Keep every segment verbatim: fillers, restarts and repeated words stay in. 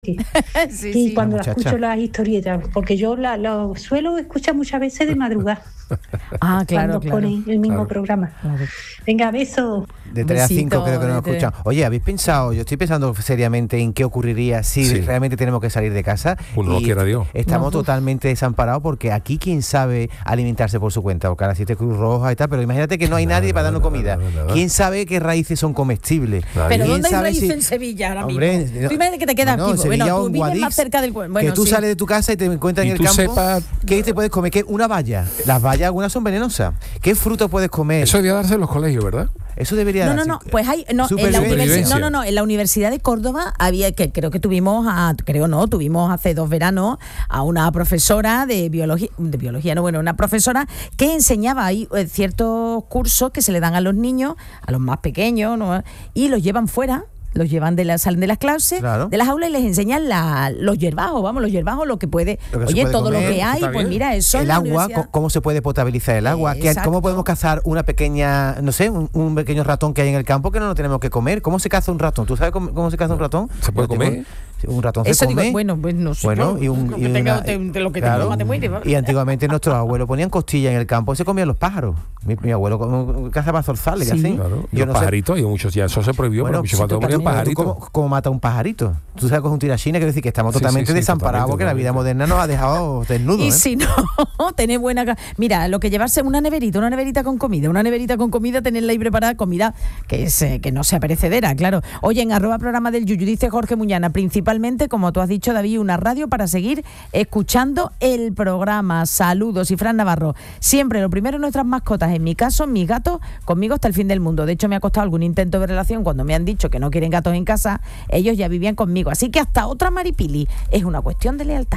Sí, sí, y sí. cuando Muchacha. escucho las historietas, porque yo la, lo suelo escuchar muchas veces de madrugada. Ah, claro, Cuando claro. ponen el mismo claro. programa. Claro. Venga, besos. De tres a cinco Besito, creo que no de nos tres. escuchan. Oye, ¿habéis pensado? Yo estoy pensando seriamente en qué ocurriría si Sí. realmente tenemos que salir de casa. Uno no y quiera Dios. Estamos No. totalmente desamparados porque aquí quién sabe alimentarse por su cuenta, porque ahora existe Cruz Roja y tal, pero imagínate que no hay Nada, nadie para nada, darnos comida. nada, nada. ¿Quién sabe qué raíces son comestibles? Nadie. Pero ¿Quién ¿dónde hay sabe raíces si- en Sevilla ahora Hombre, mismo? no- Tú imagínate que te quedas no, aquí. Sevilla Bueno, un tú vives Guadix, más cerca del... Bueno, que tú sí. sales de tu casa y te encuentras Y en el tú campo. sepas- ¿Qué te puedes comer? ¿Qué? Una valla. Las vallas algunas son venenosas. ¿Qué fruto puedes comer? Eso debía darse en los colegios, ¿verdad? Eso debería No, no, darse. no, pues hay no, en la Supervivencia. universidad, no, no, no, en la Universidad de Córdoba había que creo que tuvimos a, creo no, tuvimos hace dos veranos a una profesora de biología, de biología, no, bueno, una profesora que enseñaba ahí eh, ciertos cursos que se le dan a los niños, a los más pequeños, ¿no? Y los llevan fuera. Los llevan de la, salen de las clases, Claro. de las aulas y les enseñan la, los hierbajos, vamos, los hierbajos, lo que puede, Lo que se oye, puede todo comer, lo que hay, está pues bien. mira, eso en El la agua, universidad. co- ¿cómo se puede potabilizar el agua? ¿Qué- Exacto. ¿Cómo podemos cazar una pequeña, no sé, un, un pequeño ratón que hay en el campo que no lo tenemos que comer? ¿Cómo se caza un ratón? ¿Tú sabes cómo, cómo se caza un ratón? ¿Se puede Yo tengo- comer? Un ratón Eso se digo, come. bueno, pues no sé. Bueno, yo, y un lo y que tenga- una- te- te- lo que te claro. coma te muere, ¿vale? Y antiguamente nuestros abuelos ponían costillas en el campo y se comían los pájaros. Mi, mi abuelo como- cazaba zorzales y Sí. así. Claro. Y Yo los no sé. pajaritos, y muchos ya eso se prohibió, Bueno, pero muchos sí, cuando tú ponían también, pero ¿tú pajaritos. ¿Cómo, cómo mata un pajarito? Tú sabes que es un tirachina, quiere decir que estamos Sí, sí, totalmente sí, desamparados totalmente, porque la vida totalmente. moderna nos ha dejado desnudos. Y ¿eh? si no, tenés buena... ca- Mira, lo que llevarse una neverita, una neverita con comida, una neverita con comida, tenerla ahí preparada, comida que, es, eh, que no sea perecedera, claro. Oye, en arroba programa del Yuyu, dice Jorge Muñana, principalmente, como tú has dicho, David, una radio para seguir escuchando el programa. Saludos. Y Fran Navarro, siempre lo primero nuestras mascotas, en mi caso, mis gatos, conmigo hasta el fin del mundo. De hecho, me ha costado algún intento de relación cuando me han dicho que no quieren gatos en casa, ellos ya vivían conmigo. Así que hasta otra Maripili, es una cuestión de lealtad.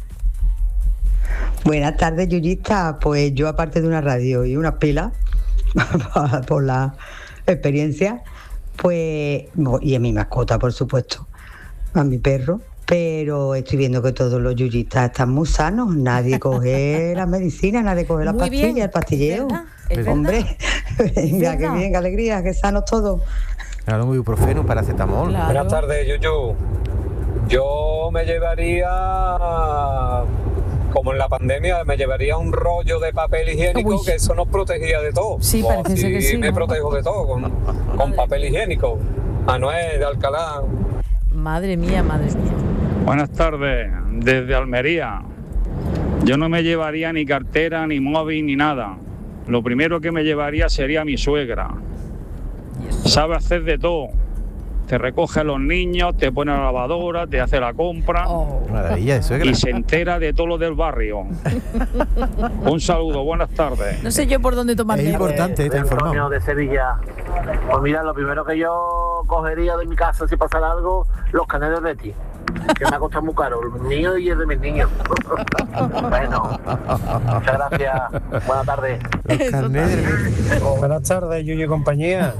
Buenas tardes, Yuyista. Pues yo, aparte de una radio y unas pilas, por la experiencia, pues, y a mi mascota, por supuesto, a mi perro, pero estoy viendo que todos los yuyistas están muy sanos, nadie coge la medicina, nadie coge las Muy bien, pastillas, el pastilleo. es verdad, es verdad. Hombre, venga, que verdad. bien, qué alegría, que sanos todos. Claro, un ibuprofeno, un paracetamol. Claro. Buenas tardes, Yuyu. Yo me llevaría, como en la pandemia, me llevaría un rollo de papel higiénico, Uy. que eso nos protegía de todo. Sí, O parece ser así que sí, me ¿no? protejo de todo con, con papel higiénico. Manuel de Alcalá. Madre mía, madre mía. Buenas tardes, desde Almería. Yo no me llevaría ni cartera, ni móvil, ni nada. Lo primero que me llevaría sería mi suegra. Sabe hacer de todo. Te recoge a los niños, te pone la lavadora, te hace la compra Oh. Maravilla de suegra. y se entera de todo lo del barrio. Un saludo, buenas tardes. No sé yo por dónde tomar Es nota. importante, está informado. Antonio de Sevilla. Pues mira, lo primero que yo cogería de mi casa si pasara algo, los canales de Betty, que me ha costado muy caro, el mío y el de mis niños. Bueno, muchas gracias. Buenas tardes. Los carnets del- Buenas tardes, Yuyu y compañía.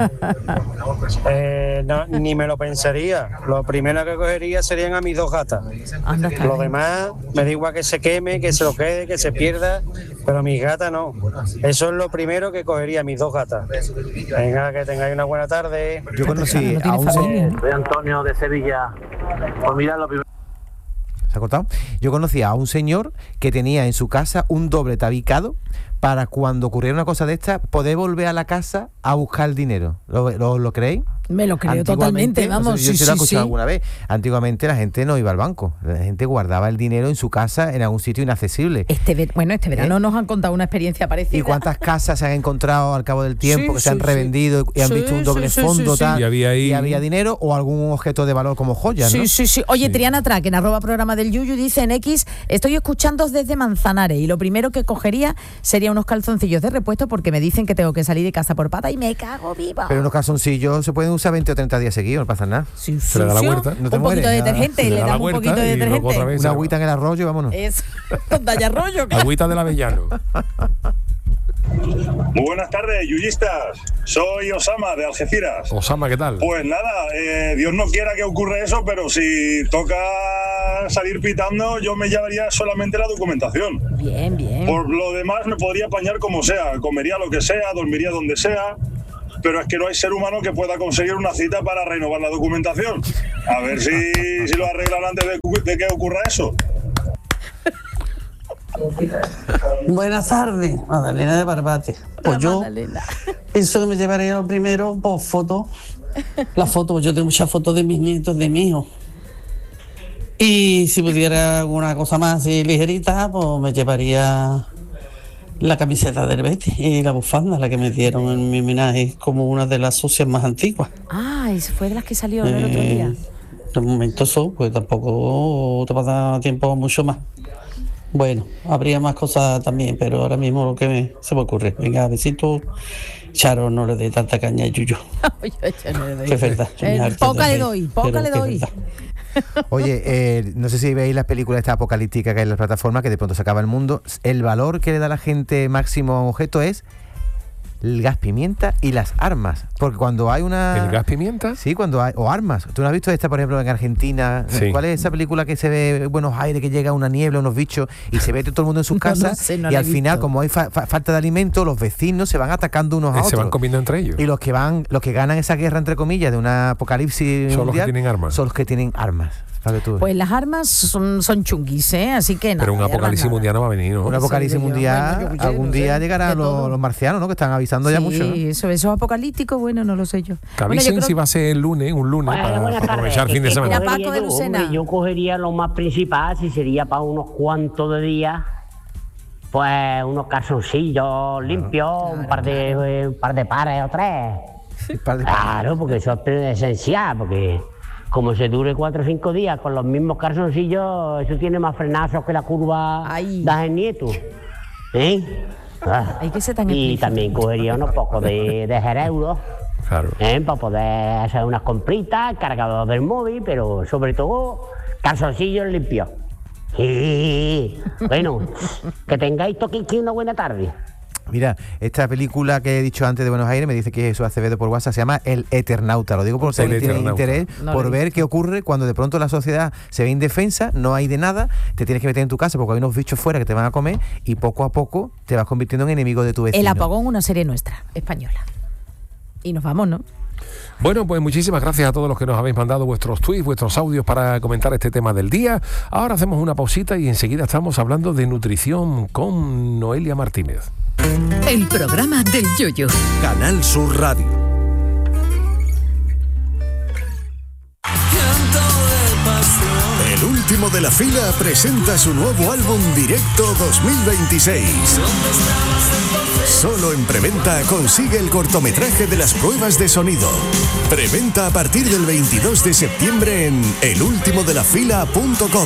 Eh, no, ni me lo pensaría. Lo primero que cogería serían a mis dos gatas. Anda, está Lo bien. demás, me da igual que se queme, que se lo quede, que se pierda, pero mis gatas no. Eso es lo primero que cogería, mis dos gatas. Venga, que tengáis una buena tarde. Yo conocí No a tiene un familia, señor. ¿no? Soy Antonio de Sevilla. Pues mira, lo primero... ¿Se ha cortado? Yo conocía a un señor que tenía en su casa un doble tabicado para cuando ocurriera una cosa de esta, poder volver a la casa a buscar el dinero. ¿Lo, lo, lo creéis? Me lo creo Antiguamente, totalmente, vamos. no sé, yo sí, sí lo he sí, escuchado sí. alguna vez. Antiguamente la gente no iba al banco, la gente guardaba el dinero en su casa en algún sitio inaccesible. Este ver- bueno, este verano ¿Eh? nos han contado una experiencia parecida. ¿Y cuántas casas se han encontrado al cabo del tiempo Sí, que se han sí, revendido y han sí, visto un doble sí, sí, fondo sí, sí. tal Y había ahí- y había dinero o algún objeto de valor como joyas, Sí, ¿no? sí, sí. Oye, Sí. Triana Track, en arroba programa del Yuyu, dice en X, estoy escuchando desde Manzanares y lo primero que cogería sería unos calzoncillos de repuesto porque me dicen que tengo que salir de casa por pata y me cago viva. Pero unos calzoncillos se pueden usar veinte o treinta días seguidos, no pasa nada. Sí, Se le da la sucio, vuelta. No te un mueres, poquito de nada. detergente, Se le le da la damos un vuelta poquito de y luego detergente. otra vez. Una agüita en el arroyo y vámonos. Es con Daya Rollo, claro. Agüita del Avellano. Muy buenas tardes, yuyistas. Soy Osama de Algeciras. Osama, ¿qué tal? Pues nada, eh, Dios no quiera que ocurra eso, pero si toca salir pitando, yo me llevaría solamente la documentación. Bien, bien. Por lo demás me podría apañar como sea, comería lo que sea, dormiría donde sea, pero es que no hay ser humano que pueda conseguir una cita para renovar la documentación. A ver si, si lo arreglan antes de, de que ocurra eso. Buenas tardes, Magdalena de Barbate. Pues yo, eso que me llevaría lo primero, pues fotos. Las fotos, yo tengo muchas fotos de mis nietos, de mi hijo. Y si pudiera alguna cosa más así ligerita, pues me llevaría la camiseta del Betis y la bufanda, la que me dieron en mi homenaje como una de las socias más antiguas. Ah, esa fue de las que salió el Eh, otro día. De momento eso, pues tampoco te va a dar tiempo mucho más. Bueno, habría más cosas también, pero ahora mismo lo que me, se me ocurre. Venga, besito. Charo, no le dé tanta caña a Yuyu. Oye, yo no le doy. Que es verdad. Eh, me harto poca de le reír, doy, poca pero le que es doy. verdad. Oye, eh, no sé si veis las películas esta apocalíptica que hay en las plataformas, que de pronto se acaba el mundo. El valor que le da la gente máximo a un objeto es el gas pimienta y las armas. Porque cuando hay una... ¿El gas pimienta? Sí, cuando hay... O armas. ¿Tú no has visto esta, por ejemplo, en Argentina? Sí. ¿Cuál es esa película que se ve Buenos Aires, que llega una niebla, unos bichos, y se ve todo el mundo en sus No, casas? no sé, no y la al he final, visto. como hay fa- fa- falta de alimento, los vecinos se van atacando unos a Eh, otros. se van comiendo entre ellos. Y los que van, los que ganan esa guerra, entre comillas, de una apocalipsis Son los que mundial, tienen armas. son los que tienen armas. Para que tú veas. Pues las armas son, son chunguis, ¿eh? Así que nada. Pero un de armas apocalipsis nada. mundial no va a venir, ¿no? Un apocalipsis digo yo. mundial, Bueno, yo qué sé, algún no día sé, llegarán de los, todo. los marcianos, ¿no? Que están avisando ya Sí, mucho, ¿no? eso, eso apocalíptico, bueno, no lo sé yo. Que Bueno, yo avisen creo- si va a ser el lunes, un lunes, Bueno, para, buenas para tardes. aprovechar el fin de ¿Qué semana. Mira, cogería Paco de yo, Lucena. hombre? Yo cogería lo más principal, si sería para unos cuantos de días, pues unos calzoncillos limpios, un par de eh, un par de pares o tres. Par de- Claro, porque eso es esencial, porque como se dure cuatro o cinco días con los mismos calzoncillos, eso tiene más frenazos que la curva Ay. de Nieto. ¿Eh? Ah. Hay que ser tan Y explícito. también cogería unos pocos de, de euros. Claro. ¿Eh? Para poder hacer unas compritas, cargador del móvil, pero sobre todo calzoncillos limpios. Y bueno, que tengáis toquiqui una buena tarde. Mira, esta película que he dicho antes de Buenos Aires, me dice que Jesús Acevedo por WhatsApp, se llama El Eternauta. Lo digo por si El alguien tiene Eternauta. interés, No por lo he ver qué ocurre cuando de pronto la sociedad se ve indefensa, no hay de nada, te tienes que meter en tu casa porque hay unos bichos fuera que te van a comer y poco a poco te vas convirtiendo en enemigo de tu vecino. El apagón, una serie nuestra, española. Y nos vamos, ¿no? Bueno, pues muchísimas gracias a todos los que nos habéis mandado vuestros tweets, vuestros audios para comentar este tema del día. Ahora hacemos una pausita y enseguida estamos hablando de nutrición con Noelia Martínez. El programa del Yoyo. Canal Sur Radio. El último de la fila presenta su nuevo álbum Directo dos mil veintiséis. Solo en preventa consigue el cortometraje de las pruebas de sonido. Preventa a partir del veintidós de septiembre en el último de la fila punto com.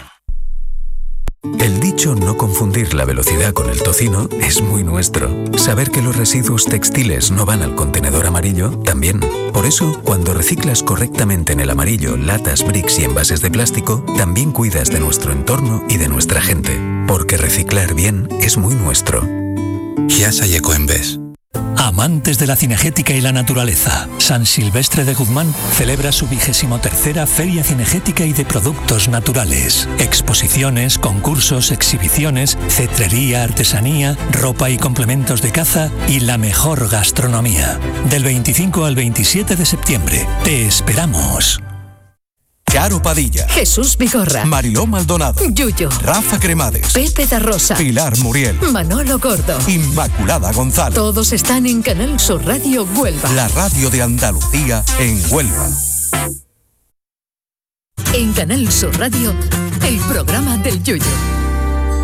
El dicho no confundir la velocidad con el tocino es muy nuestro. Saber que los residuos textiles no van al contenedor amarillo, también. Por eso, cuando reciclas correctamente en el amarillo latas, bricks y envases de plástico, también cuidas de nuestro entorno y de nuestra gente. Porque reciclar bien es muy nuestro. Chiasa y Ecoembes. Amantes de la cinegética y la naturaleza, San Silvestre de Guzmán celebra su vigésimo tercera Feria Cinegética y de Productos Naturales. Exposiciones, concursos, exhibiciones, cetrería, artesanía, ropa y complementos de caza y la mejor gastronomía. Del veinticinco al veintisiete de septiembre. Te esperamos. Charo Padilla, Jesús Vigorra, Mariló Maldonado, Yuyo, Rafa Cremades, Pepe da Rosa, Pilar Muriel, Manolo Gordo. Inmaculada González. Todos están en Canal Sur Radio Huelva. La radio de Andalucía en Huelva. En Canal Sur Radio, el programa del Yoyo.